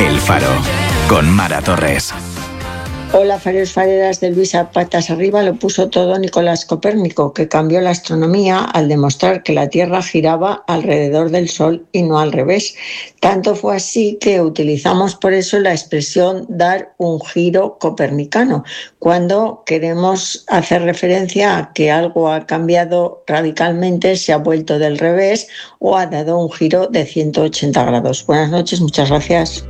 El Faro, con Mara Torres. Hola, fareros, fareras de Luisa. Patas arriba lo puso todo Nicolás Copérnico, que cambió la astronomía al demostrar que la Tierra giraba alrededor del Sol y no al revés. Tanto fue así que utilizamos por eso la expresión dar un giro copernicano, cuando queremos hacer referencia a que algo ha cambiado radicalmente, se ha vuelto del revés o ha dado un giro de 180 grados. Buenas noches, muchas gracias.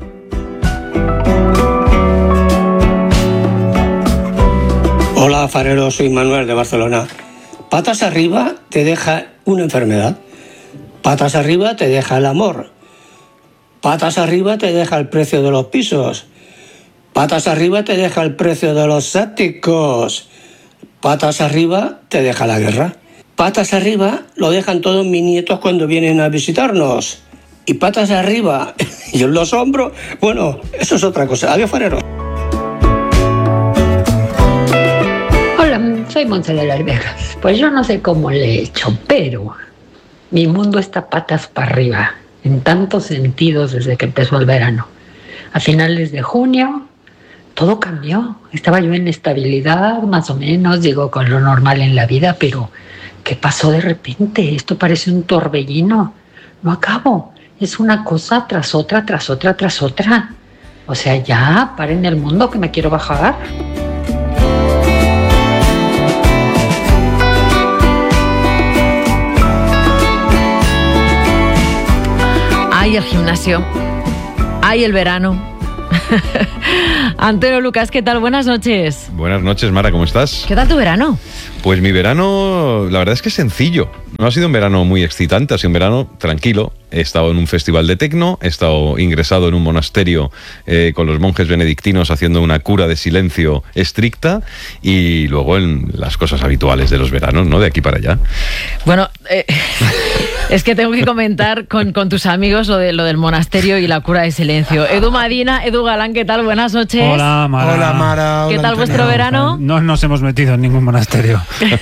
Hola, farero, soy Manuel de Barcelona. Patas arriba te deja una enfermedad. Patas arriba te deja el amor. Patas arriba te deja el precio de los pisos. Patas arriba te deja el precio de los sépticos. Patas arriba te deja la guerra. Patas arriba lo dejan todos mis nietos cuando vienen a visitarnos. Y patas arriba y en los hombros, bueno, eso es otra cosa. Adiós, farero. Soy Monse de Las Vegas. Pues yo no sé cómo le he hecho, pero mi mundo está patas para arriba, en tantos sentidos desde que empezó el verano. A finales de junio, todo cambió. Estaba yo en estabilidad, más o menos, digo, con lo normal en la vida, pero ¿qué pasó de repente? Esto parece un torbellino. No acabo. Es una cosa tras otra, tras otra, tras otra. O sea, ya, paren el mundo que me quiero bajar. Hay el gimnasio, hay el verano. Antonio Lucas, ¿qué tal? Buenas noches. Buenas noches, Mara, ¿cómo estás? ¿Qué tal tu verano? Pues mi verano, la verdad es que es sencillo. No ha sido un verano muy excitante, ha sido un verano tranquilo. He estado en un festival de tecno, he estado ingresado en un monasterio con los monjes benedictinos haciendo una cura de silencio estricta y luego en las cosas habituales de los veranos, ¿no? De aquí para allá. Bueno, es que tengo que comentar con tus amigos lo del monasterio y la cura de silencio. Edu Madina, Edu Galán, ¿qué tal? Buenas noches. Hola, Mara. Hola, Mara. ¿Qué Hola, tal vuestro verano? No nos hemos metido en ningún monasterio,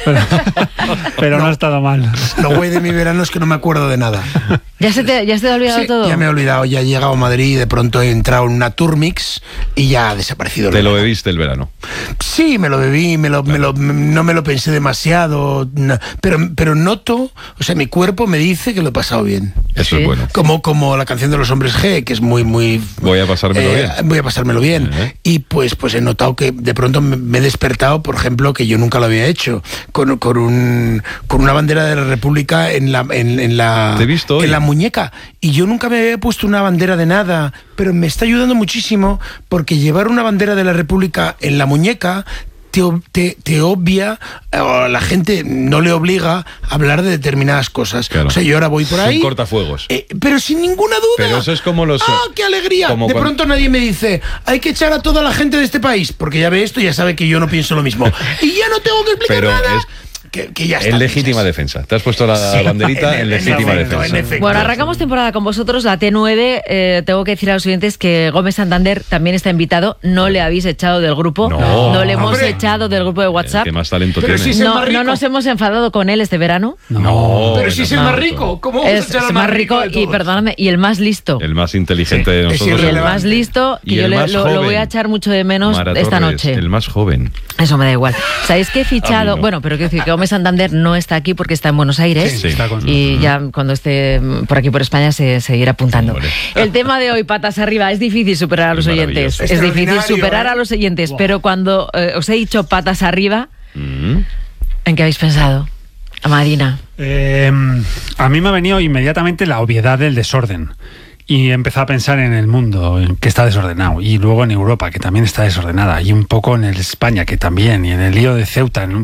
pero no ha estado mal. Lo güey de mi verano es que no me acuerdo de nada. ¿Ya se te ha olvidado todo? Ya me he olvidado, ya he llegado a Madrid y de pronto he entrado en una Tourmix y ya ha desaparecido el verano. ¿Te lo bebiste el verano? Sí, me lo bebí, no me lo pensé demasiado, pero noto, o sea, mi cuerpo me dice que lo he pasado bien. Eso es bueno. Como la canción de los Hombres G, que es muy... Voy a pasármelo bien. Voy a pasármelo bien. Y pues he notado que de pronto me he despertado, por ejemplo, que yo nunca lo había hecho, con una bandera de la República en la Te he visto hoy. En la muñeca. Y yo nunca me había puesto una bandera de nada, pero me está ayudando muchísimo porque llevar una bandera de la República en la muñeca te obvia, o la gente no le obliga a hablar de determinadas cosas. Claro. O sea, yo ahora voy por ahí... Son cortafuegos. Pero sin ninguna duda. Pero eso es como los... ¡Ah, qué alegría! De pronto nadie me dice, hay que echar a toda la gente de este país, porque ya ve esto y ya sabe que yo no pienso lo mismo. Y ya no tengo que explicar nada. Que ya está. En legítima defensa. Te has puesto la banderita en legítima defensa. Bueno, arrancamos temporada con vosotros, la T9. Tengo que decir a los oyentes que Gómez Santander también está invitado. No le habéis echado del grupo. No le hemos echado del grupo de WhatsApp. ¿Qué más talento Pero tiene? si No nos hemos enfadado con él este verano. No. Pero si es el más rico. ¿Cómo vamos a echar al más rico de todos? y, perdóname, y el más listo. El más inteligente de nosotros. Y el más listo, Y que yo el más lo joven. voy a echar mucho de menos Mara esta Torres, noche. El más joven. Eso me da igual. ¿Sabéis que he fichado? A mí no. Bueno, pero quiero decir que Gómez Santander no está aquí porque está en Buenos Aires. Sí. Está con Y ya cuando esté por aquí por España se seguirá apuntando. Hombre. El tema de hoy, patas arriba, es difícil superar a los oyentes. Maravilloso. Es difícil Extraordinario, superar a los oyentes, pero cuando os he dicho patas arriba, ¿en qué habéis pensado? Madina. A mí me ha venido inmediatamente la obviedad del desorden. Y empecé a pensar en el mundo, en que está desordenado, y luego en Europa, que también está desordenada, y un poco en España, que también, y en el lío de Ceuta, en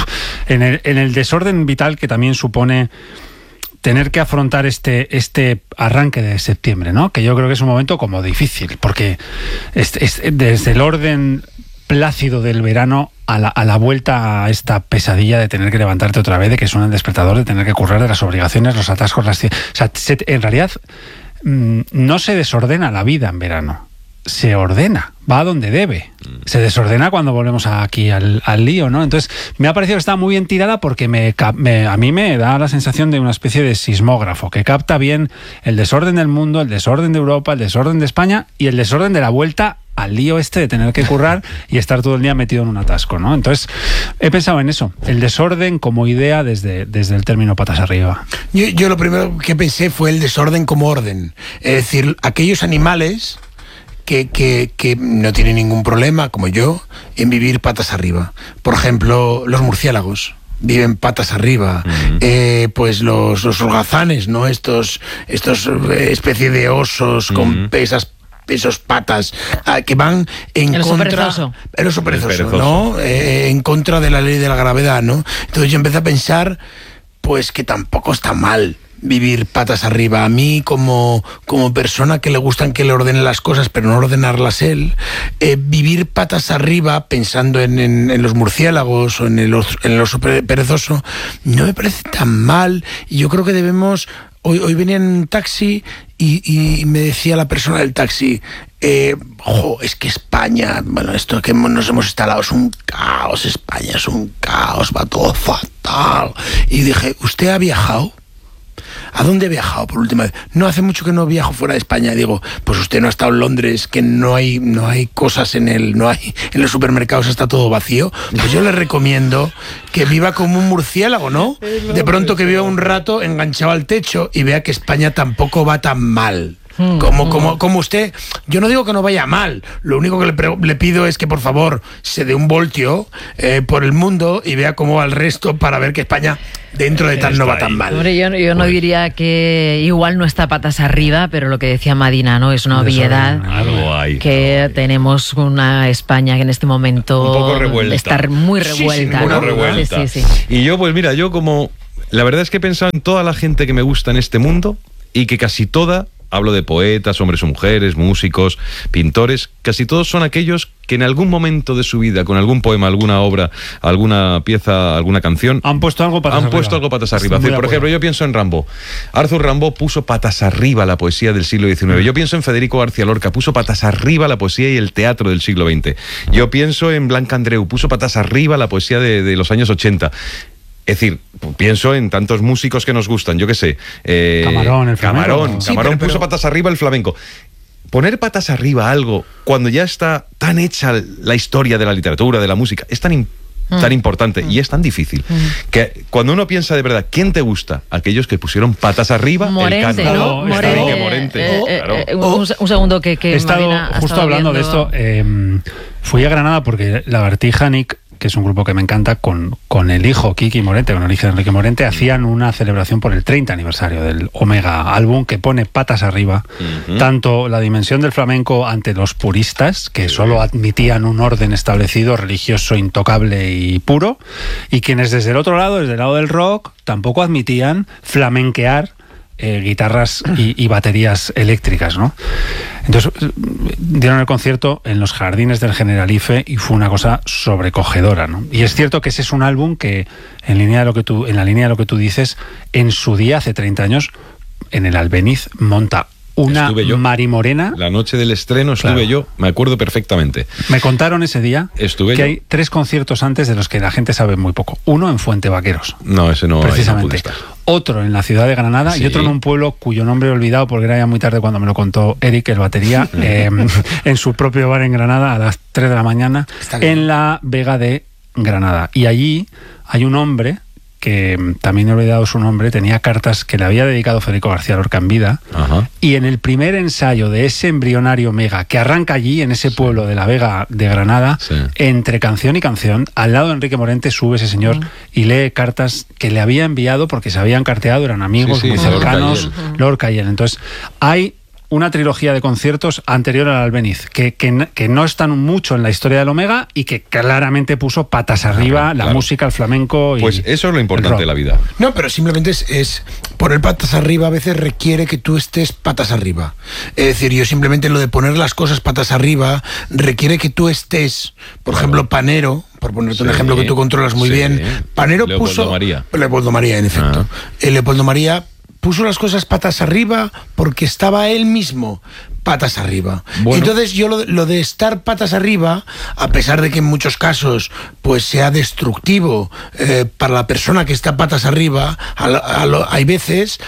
el desorden vital que también supone tener que afrontar este arranque de septiembre, ¿no? Que yo creo que es un momento como difícil, porque desde el orden plácido del verano a la vuelta a esta pesadilla de tener que levantarte otra vez, de que suena el despertador, de tener que currar, de las obligaciones, los atascos, en realidad no se desordena la vida en verano. se ordena, va a donde debe. Se desordena cuando volvemos aquí al lío, ¿no? Entonces, me ha parecido que está muy bien tirada porque a mí me da la sensación de una especie de sismógrafo que capta bien el desorden del mundo, el desorden de Europa, el desorden de España y el desorden de la vuelta al lío de tener que currar y estar todo el día metido en un atasco, ¿no? Entonces, he pensado en eso, el desorden como idea desde el término patas arriba. Yo lo primero que pensé fue el desorden como orden. Es decir, aquellos animales que no tienen ningún problema, como yo, en vivir patas arriba. Por ejemplo, los murciélagos viven patas arriba. Pues los holgazanes, ¿no? Estos especie de osos con esos patas que van en contra... El oso perezoso, ¿no? En contra de la ley de la gravedad, ¿no? Entonces yo empecé a pensar, pues que tampoco está mal vivir patas arriba. A mí, como persona que le gustan que le ordenen las cosas, pero no ordenarlas él, vivir patas arriba, pensando en los murciélagos o en el oso perezoso, no me parece tan mal. Y yo creo que debemos... Hoy venía en un taxi y me decía la persona del taxi, es que España, bueno, esto que nos hemos instalado es un caos, España es un caos, va todo fatal. Y dije, ¿usted ha viajado? ¿A dónde he viajado por última vez? No, hace mucho que no viajo fuera de España. Digo, pues usted no ha estado en Londres, que no hay cosas en los supermercados, está todo vacío. Pues yo le recomiendo que viva como un murciélago, ¿no? De pronto que viva un rato enganchado al techo y vea que España tampoco va tan mal. Como usted, yo no digo que no vaya mal, lo único que le pido es que por favor se dé un voltio por el mundo y vea cómo va el resto para ver que España dentro de tal no va tan mal. Hombre, yo no diría que igual no está patas arriba, pero lo que decía Madina, ¿no? Es una obviedad que tenemos una España que en este momento está muy revuelta. Sí, ¿no? Revuelta. Sí. Y yo, pues mira, la verdad es que he pensado en toda la gente que me gusta en este mundo y que casi toda, hablo de poetas, hombres o mujeres, músicos, pintores, casi todos son aquellos que en algún momento de su vida, con algún poema, alguna obra, alguna pieza, alguna canción, han puesto algo patas arriba. Por ejemplo, yo pienso en Rimbaud. Arthur Rimbaud puso patas arriba la poesía del siglo XIX. Yo pienso en Federico García Lorca, puso patas arriba la poesía y el teatro del siglo XX. Yo pienso en Blanca Andreu, puso patas arriba la poesía de los años 80. Es decir, pienso en tantos músicos que nos gustan, yo qué sé. Camarón, el flamenco. Camarón puso patas arriba el flamenco. Poner patas arriba algo cuando ya está tan hecha la historia de la literatura, de la música, es tan importante y es tan difícil que cuando uno piensa de verdad, ¿quién te gusta? Aquellos que pusieron patas arriba Morente, el ¿no? Morente. Un segundo que he estado justo hablando de esto. Fui a Granada porque Lagartija, Nick, que es un grupo que me encanta, con el hijo Kiki Morente, con el hijo de Enrique Morente, hacían una celebración por el 30 aniversario del Omega álbum que pone patas arriba tanto la dimensión del flamenco ante los puristas, que solo admitían un orden establecido, religioso, intocable y puro, y quienes desde el otro lado, desde el lado del rock, tampoco admitían flamenquear guitarras y baterías eléctricas, ¿no? Entonces dieron el concierto en los jardines del Generalife y fue una cosa sobrecogedora, ¿no? Y es cierto que ese es un álbum que en la línea de lo que tú dices, en su día, hace 30 años, en el Albéniz monta una marimorena. La noche del estreno estuve yo, me acuerdo perfectamente. Me contaron ese día que hay 3 conciertos antes de los que la gente sabe muy poco. Uno en Fuente Vaqueros. No, ese no. Precisamente. Otro en la ciudad de Granada y otro en un pueblo cuyo nombre he olvidado porque era ya muy tarde cuando me lo contó Eric, el batería, en su propio bar en Granada a las 3 de la mañana, en la Vega de Granada. Y allí hay un hombre que también he olvidado su nombre, tenía cartas que le había dedicado Federico García Lorca en vida. Y en el primer ensayo de ese embrionario Mega, que arranca allí, en ese pueblo de la Vega de Granada, entre canción y canción, al lado de Enrique Morente sube ese señor y lee cartas que le había enviado porque se habían carteado, eran amigos muy cercanos, Lorca y él. Entonces, hay una trilogía de conciertos anterior al Albéniz, que no están mucho en la historia del Omega y que claramente puso patas arriba la música, el flamenco. Pues eso es lo importante de la vida. No, pero simplemente es poner patas arriba a veces requiere que tú estés patas arriba. Es decir, yo simplemente lo de poner las cosas patas arriba requiere que tú estés, por ejemplo, Panero, por ponerte un ejemplo que tú controlas muy bien. Panero Leopoldo puso... María. Leopoldo María, en efecto. Leopoldo María puso las cosas patas arriba porque estaba él mismo patas arriba. Bueno. Entonces yo lo de estar patas arriba, a pesar de que en muchos casos pues sea destructivo para la persona que está patas arriba, hay veces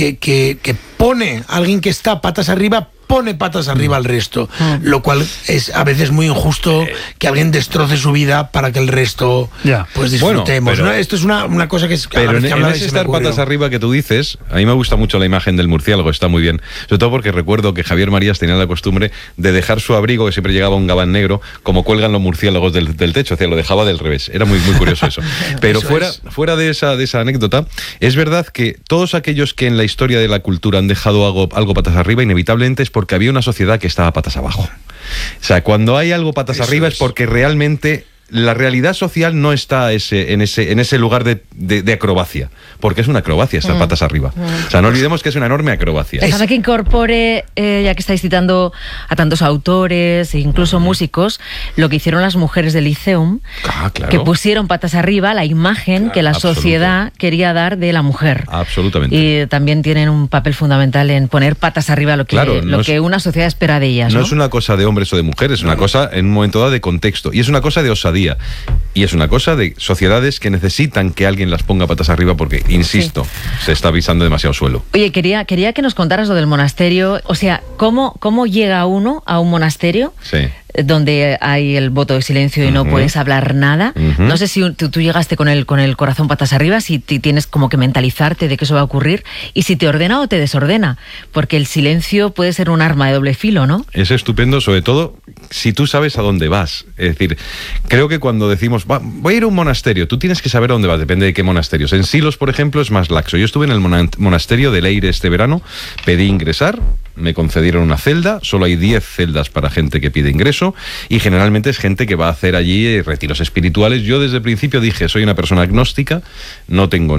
que pone a alguien que está patas arriba, pone patas arriba al resto, lo cual es a veces muy injusto que alguien destroce su vida para que el resto pues disfrutemos. Bueno, ¿no? Esto es una cosa que es... Pero en ese estar patas arriba que tú dices, a mí me gusta mucho la imagen del murciélago, está muy bien. Sobre todo porque recuerdo que Javier Marías tenía la costumbre de dejar su abrigo, que siempre llegaba un gabán negro, como cuelgan los murciélagos del techo, o sea, lo dejaba del revés. Era muy, muy curioso eso. Pero fuera de esa anécdota, es verdad que todos aquellos que en la historia de la cultura han dejado algo patas arriba, inevitablemente es porque había una sociedad que estaba patas abajo. O sea, cuando hay algo patas arriba es porque realmente la realidad social no está en ese lugar de acrobacia, porque es una acrobacia estar patas arriba. O sea, no olvidemos que es una enorme acrobacia. Déjame que incorpore, ya que estáis citando a tantos autores e incluso músicos, lo que hicieron las mujeres del Liceum, claro, que pusieron patas arriba la imagen que la sociedad quería dar de la mujer. Absolutamente. Y también tienen un papel fundamental en poner patas arriba lo que una sociedad espera de ellas. No es una cosa de hombres o de mujeres, es una cosa en un momento dado de contexto. Y es una cosa de osadía. Y es una cosa de sociedades que necesitan que alguien las ponga patas arriba porque, insisto, se está pisando demasiado suelo. Oye, quería que nos contaras lo del monasterio. O sea, ¿cómo llega uno a un monasterio donde hay el voto de silencio y no puedes hablar nada? No sé si tú llegaste con el corazón patas arriba, si tienes como que mentalizarte de que eso va a ocurrir y si te ordena o te desordena, porque el silencio puede ser un arma de doble filo, ¿no? Es estupendo, sobre todo si tú sabes a dónde vas. Es decir, creo que cuando decimos voy a ir a un monasterio, tú tienes que saber a dónde vas, depende de qué monasterios. En Silos, por ejemplo, es más laxo. Yo estuve en el monasterio de Leire este verano, pedí ingresar, me concedieron una celda, solo hay 10 celdas para gente que pide ingreso y generalmente es gente que va a hacer allí retiros espirituales. Yo desde el principio dije, soy una persona agnóstica, no tengo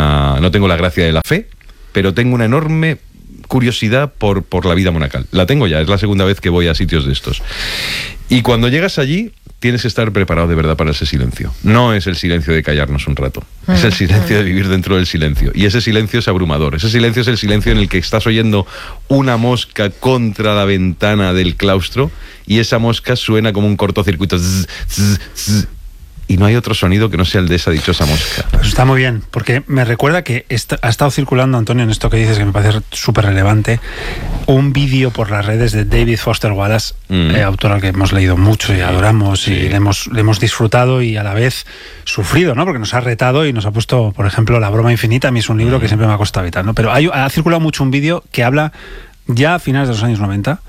la gracia de la fe, pero tengo una enorme curiosidad por la vida monacal. La tengo ya, es la segunda vez que voy a sitios de estos. Y cuando llegas allí, tienes que estar preparado de verdad para ese silencio. No es el silencio de callarnos un rato, es el silencio de vivir dentro del silencio. Y ese silencio es abrumador. Ese silencio es el silencio en el que estás oyendo una mosca contra la ventana del claustro y esa mosca suena como un cortocircuito. Zzz, zzz, zzz. Y no hay otro sonido que no sea el de esa dichosa mosca. Pues está muy bien, porque me recuerda que ha estado circulando, Antonio, en esto que dices, que me parece súper relevante, un vídeo por las redes de David Foster Wallace, autor al que hemos leído mucho y adoramos, y le hemos disfrutado y a la vez sufrido, ¿no? Porque nos ha retado y nos ha puesto, por ejemplo, La broma infinita. A mí es un libro que siempre me ha costado evitar, ¿no? Pero ha circulado mucho un vídeo que habla, ya a finales de los años 90,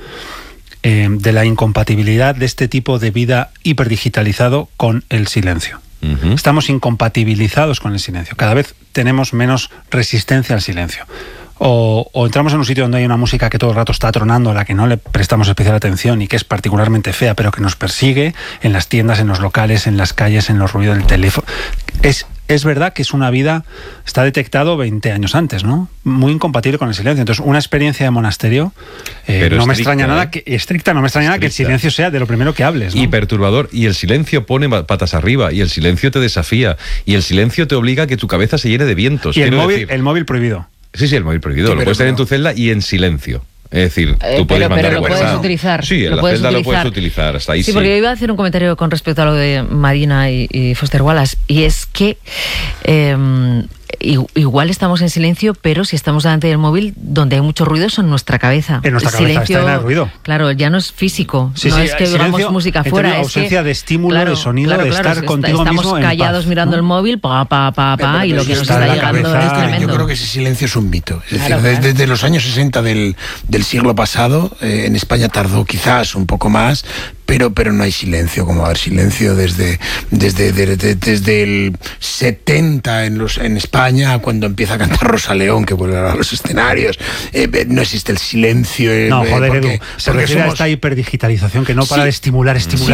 de la incompatibilidad de este tipo de vida hiperdigitalizado con el silencio. Estamos incompatibilizados con el silencio. Cada vez tenemos menos resistencia al silencio. O entramos en un sitio donde hay una música que todo el rato está tronando, a la que no le prestamos especial atención y que es particularmente fea, pero que nos persigue en las tiendas, en los locales, en las calles, en los ruidos del teléfono. Es verdad que es una vida, está detectado 20 años antes, ¿no? Muy incompatible con el silencio. Entonces, una experiencia de monasterio no me extraña nada que el silencio sea de lo primero que hables, ¿no? Y perturbador. Y el silencio pone patas arriba, y el silencio te desafía, y el silencio te obliga a que tu cabeza se llene de vientos. Y el móvil prohibido. Sí, el móvil prohibido. Lo puedes tener en tu celda y en silencio. Es decir, tú puedes mandar pero lo puedes utilizar. Sí, en la celda lo puedes utilizar, hasta ahí sí. Porque yo iba a hacer un comentario con respecto a lo de Madina y Foster Wallace, y es que igual estamos en silencio, pero si estamos delante del móvil, donde hay mucho ruido es en nuestra cabeza. En nuestra cabeza está en el ruido. Claro, ya no es físico, es que oigamos música fuera. La ausencia de estímulo, de sonido, de estar contigo mismo estamos callados mirando el móvil, y lo que nos está llegando es tremendo. Yo creo que ese silencio es un mito. Es decir, desde los años 60 del siglo pasado, en España tardó quizás un poco más, pero no hay silencio, como va a haber silencio desde el 70 en España, cuando empieza a cantar Rosa León, que vuelve a los escenarios. No existe el silencio. No, joder, Edu, se refiere a esta hiperdigitalización que no para de estimular. Y que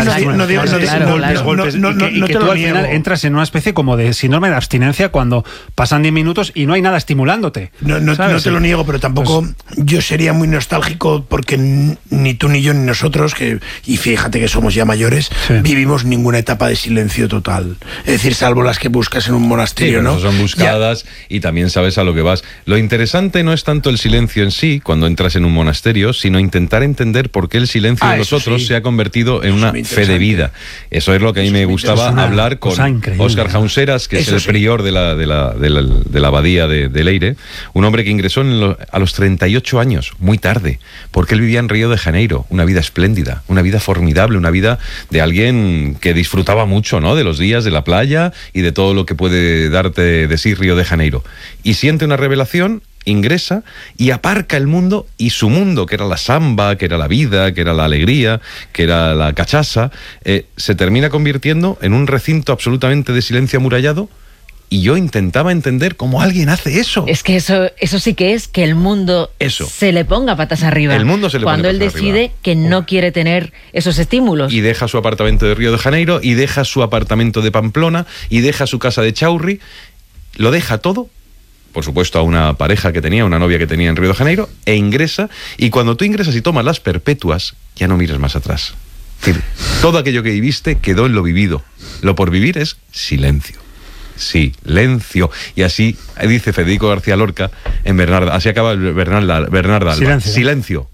tú al final entras en una especie como de síndrome de abstinencia cuando pasan 10 minutos y no hay nada estimulándote. No te lo niego, pero tampoco yo sería muy nostálgico porque ni tú ni yo ni nosotros, y fijaos fíjate que somos ya mayores, vivimos ninguna etapa de silencio total. Es decir, salvo las que buscas en un monasterio, ¿no? Son buscadas y también sabes a lo que vas. Lo interesante no es tanto el silencio en sí, cuando entras en un monasterio, sino intentar entender por qué el silencio de nosotros se ha convertido en una fe de vida. Eso es lo que a mí me gustaba hablar con Óscar Jaunseras, que es el prior de la abadía de Leire, un hombre que ingresó a los 38 años, muy tarde, porque él vivía en Río de Janeiro, una vida espléndida, una vida formidable, una vida de alguien que disfrutaba mucho, ¿no?, de los días, de la playa y de todo lo que puede darte de sí Río de Janeiro. Y siente una revelación, ingresa y aparca el mundo, y su mundo, que era la samba, que era la vida, que era la alegría, que era la cachaza, se termina convirtiendo en un recinto absolutamente de silencio amurallado. Y yo intentaba entender cómo alguien hace eso. Es que eso sí que es que el mundo se le ponga patas arriba. El mundo se le cuando él decide que no quiere tener esos estímulos. Y deja su apartamento de Río de Janeiro, y deja su apartamento de Pamplona, y deja su casa de Chaurri. Lo deja todo, por supuesto, a una pareja que tenía, una novia que tenía en Río de Janeiro, e ingresa. Y cuando tú ingresas y tomas las perpetuas, ya no miras más atrás. Es decir, todo aquello que viviste quedó en lo vivido. Lo por vivir es silencio. Silencio. Y así dice Federico García Lorca en Bernarda. Así acaba Bernarda Alba. Silencio.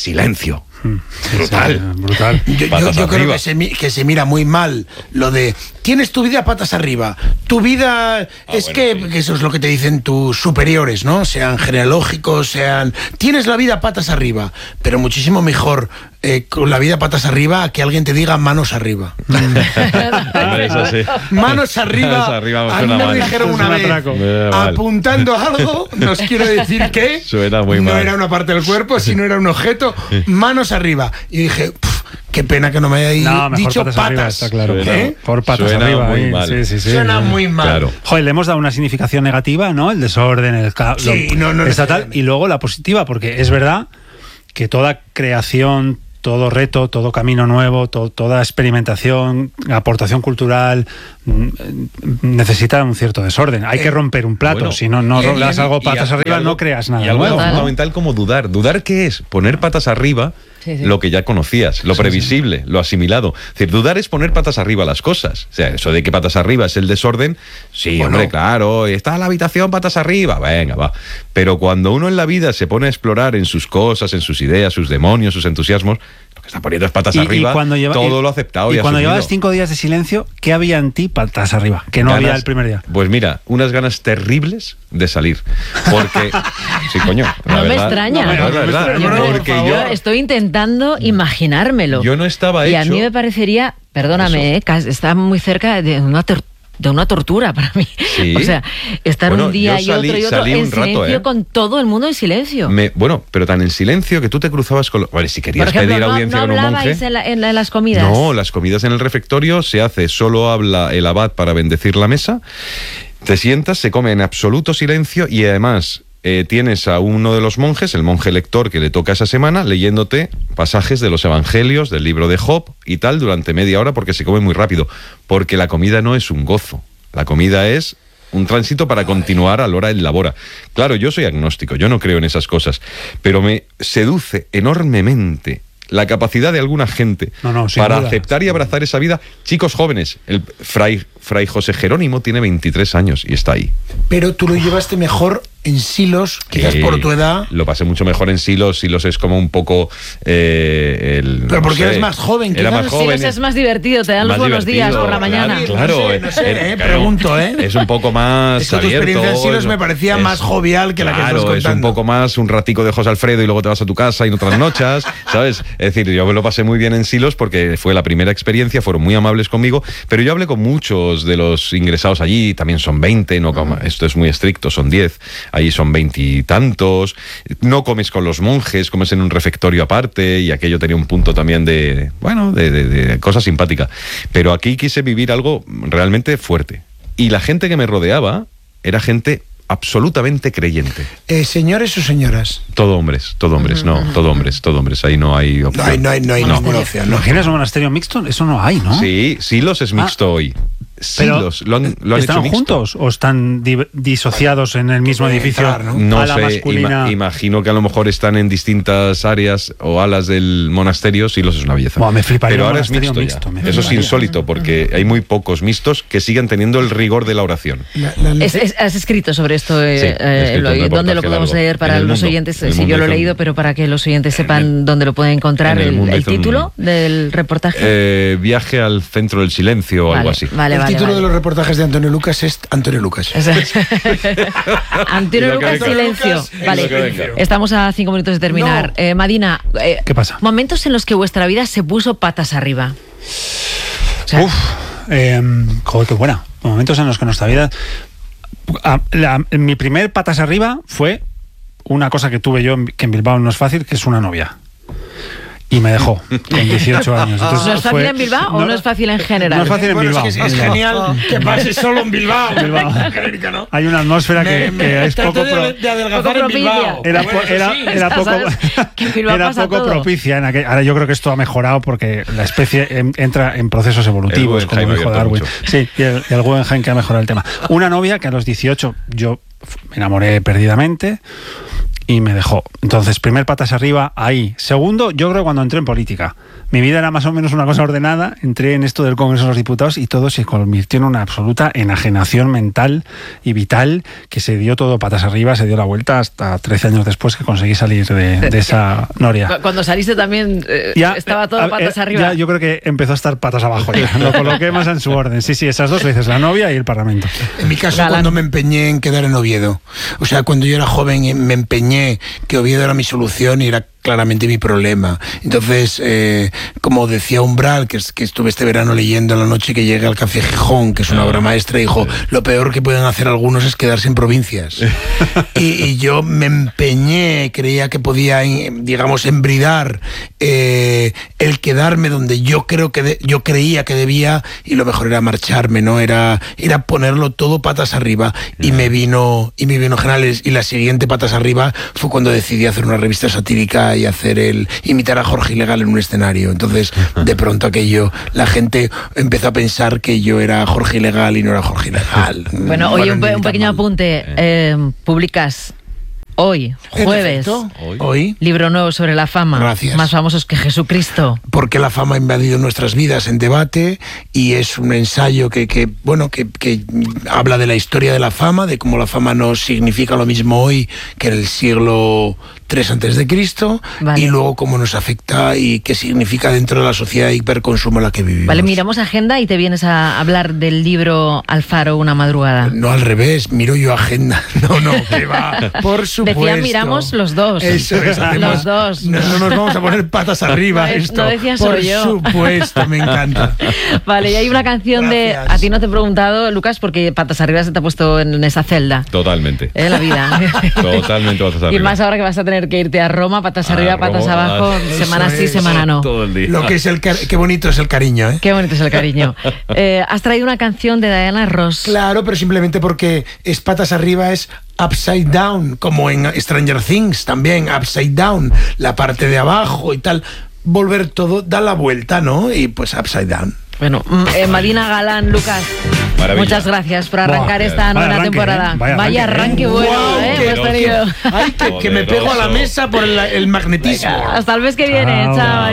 Brutal. Yo creo que se mira muy mal lo de tienes tu vida patas arriba. Tu vida que eso es lo que te dicen tus superiores, ¿no? Sean genealógicos, tienes la vida patas arriba, pero muchísimo mejor con la vida patas arriba que alguien te diga manos arriba. Eso sí. Manos arriba. A mí me dijeron una vez, apuntando algo, nos quiere decir que no era una parte del cuerpo, sino era un objeto. Manos arriba. Y dije, qué pena que no me haya dicho patas. Arriba, está claro. Por patas suena arriba. Muy mal. Sí. Suena muy mal. Claro. Joder, le hemos dado una significación negativa, ¿no? El desorden, estatal, y luego la positiva, porque es verdad que toda creación, todo reto, todo camino nuevo, toda experimentación, aportación cultural necesita un cierto desorden. Hay que romper un plato, si no das algo patas arriba, no creas nada. Y algo fundamental como dudar. ¿Dudar qué es? Poner patas arriba lo que ya conocías, lo previsible, lo asimilado. Es decir, dudar es poner patas arriba las cosas. O sea, eso de que patas arriba es el desorden, hombre, claro, está la habitación patas arriba, venga, va. Pero cuando uno en la vida se pone a explorar en sus cosas, en sus ideas, sus demonios, sus entusiasmos, lo que está poniendo es patas arriba, todo lo aceptado y cuando asumido. llevabas 5 días de silencio, ¿qué había en ti patas arriba? Que no había el primer día. Pues mira, unas ganas terribles de salir. Porque, sí, coño. No me extraña. Es verdad. Porque yo estoy intentando imaginármelo. Yo no estaba hecho. Y a mí me parecería, perdóname, está muy cerca de una tortura para mí. ¿Sí? O sea, estar un día y otro en silencio con todo el mundo en silencio. Pero tan en silencio que tú te cruzabas con... Bueno, si querías pedir audiencia con un monje... en las comidas? No, las comidas en el refectorio se hace, solo habla el abad para bendecir la mesa, te sientas, se come en absoluto silencio y además... tienes a uno de los monjes, el monje lector que le toca esa semana, leyéndote pasajes de los evangelios, del libro de Job y tal, durante media hora, porque se come muy rápido. Porque la comida no es un gozo, la comida es un tránsito para continuar a l'hora et labora. Claro, yo soy agnóstico, yo no creo en esas cosas, pero me seduce enormemente la capacidad de alguna gente para aceptar y abrazar esa vida. Chicos jóvenes, el fray José Jerónimo tiene 23 años y está ahí. Pero tú lo llevaste mejor en Silos, quizás por tu edad. Lo pasé mucho mejor en Silos. Silos es como un poco... pero porque eres más joven. Era más joven. Silos es más divertido, te dan los buenos días por la mañana. Claro, no sé, pregunto, Es un poco más es que abierto. Tu experiencia en Silos me parecía más jovial que la que estás contando. Es un poco más un ratico de José Alfredo y luego te vas a tu casa y no trasnochas, ¿sabes? Es decir, yo me lo pasé muy bien en Silos porque fue la primera experiencia, fueron muy amables conmigo, pero yo hablé con muchos de los ingresados allí, también son 20, esto es muy estricto, son 10, allí son 20 y tantos, no comes con los monjes, comes en un refectorio aparte, y aquello tenía un punto también de cosa simpática. Pero aquí quise vivir algo realmente fuerte. Y la gente que me rodeaba era gente absolutamente creyente. ¿Señores o señoras? Todo hombres, todo hombres. Ahí no hay opción. No hay ninguna opción. ¿Imaginas un monasterio mixto? Eso no hay, ¿no? Sí, Silos es mixto hoy. Sí, lo han ¿están hecho mixto. juntos o están disociados en el mismo edificio? No sé, imagino que a lo mejor están en distintas áreas o alas del monasterio. Sí, es una belleza. Me fliparía. Pero ahora es mixto ya. Eso es insólito, porque hay muy pocos mixtos que sigan teniendo el rigor de la oración. Has escrito sobre esto, ¿dónde lo podemos leer para los oyentes? Sí, yo lo he leído, pero para que los oyentes sepan dónde lo pueden encontrar, el título del reportaje. Viaje al centro del silencio o algo así. El título de los reportajes de Antonio Lucas es Antonio Lucas. Antonio Lucas, silencio. Vale, estamos a 5 minutos de terminar. Madina, ¿qué pasa? Momentos en los que vuestra vida se puso patas arriba. Joder, qué buena. Momentos en los que nuestra vida... mi primer patas arriba fue una cosa que tuve yo, que en Bilbao no es fácil, que es una novia. Y me dejó con 18 años. Entonces, ¿no es fácil en Bilbao o no es fácil en general? No es fácil en Bilbao. Es genial que pase solo en Bilbao. ¿No? Hay una atmósfera que es poco propicia. Era poco propicia. Ahora yo creo que esto ha mejorado porque la especie entra en procesos evolutivos, como dijo Darwin. Sí, y el Guggenheim que ha mejorado el tema. Una novia que a los 18 yo me enamoré perdidamente y me dejó. Entonces, primer patas arriba, ahí. Segundo, yo creo cuando entré en política. Mi vida era más o menos una cosa ordenada, entré en esto del Congreso de los Diputados y todo se convirtió en una absoluta enajenación mental y vital, que se dio todo patas arriba, se dio la vuelta hasta 13 años después que conseguí salir de esa noria. Cuando saliste también estaba todo patas arriba. Ya, yo creo que empezó a estar patas abajo ya. Lo coloqué más en su orden. Sí, esas dos veces, la novia y el Parlamento. En mi caso, cuando me empeñé en quedar en Oviedo. O sea, cuando yo era joven me empeñé que Oviedo era mi solución y era claramente mi problema. Entonces, como decía Umbral, que estuve este verano leyendo en la noche que llegué al Café Gijón, que es una obra maestra, dijo, lo peor que pueden hacer algunos es quedarse en provincias. y yo me empeñé, creía que podía, digamos, embridar el quedarme donde yo creía que debía, y lo mejor era marcharme, ¿no? Era ponerlo todo patas arriba, y me vino Generales, y la siguiente patas arriba fue cuando decidí hacer una revista satírica y imitar a Jorge Ilegal en un escenario. Entonces, de pronto la gente empezó a pensar que yo era Jorge Ilegal y no era Jorge Ilegal. Bueno, oye, un pequeño apunte. Publicas hoy, jueves, hoy, libro nuevo sobre la fama. Gracias. Más famosos que Jesucristo. Porque la fama ha invadido nuestras vidas en debate, y es un ensayo que habla de la historia de la fama, de cómo la fama no significa lo mismo hoy que en el siglo III a.C., vale. Y luego cómo nos afecta y qué significa dentro de la sociedad de hiperconsumo en la que vivimos. Vale, miramos agenda y te vienes a hablar del libro Alfaro, una madrugada. No, al revés, miro yo agenda. No, que va, por supuesto. Decía, miramos los dos. Eso es, los dos. No nos vamos a poner patas arriba esto. No decía solo yo. Por supuesto, me encanta. Vale, y hay una canción Gracias. A ti no te he preguntado, Lucas, porque patas arriba se te ha puesto en esa celda. Totalmente. En la vida. Totalmente patas arriba. Y más ahora que vas a tener que irte a Roma, patas arriba, patas abajo, semana sí, semana no. Todo el día. Lo que es qué bonito es el cariño, ¿eh? Qué bonito es el cariño. Has traído una canción de Diana Ross. Claro, pero simplemente porque es patas arriba, es upside down, como en Stranger Things también, upside down, la parte de abajo y tal. Volver todo, da la vuelta, ¿no? Y pues upside down. Bueno, Madina Galán, Lucas, maravilla. Muchas gracias por arrancar esta nueva temporada. Vaya arranque bueno, hemos tenido. Ay, que me pego a la mesa por el magnetismo. Venga, hasta el mes que viene. Chao.